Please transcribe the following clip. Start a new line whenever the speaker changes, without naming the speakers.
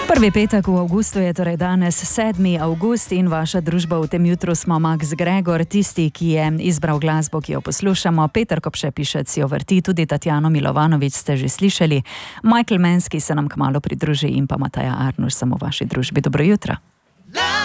Prvi petek v avgustu je torej danes 7. avgust in vaša družba v tem jutru smo Max Gregor, tisti, ki je izbral glasbo, ki jo poslušamo. Peter Kopše Pišec jo vrti, tudi Tatjano Milovanovič ste že slišali. Michael Manski se nam kmalu pridruži in pa Mataja Arnuš, samo v vaši družbi. Dobro jutro.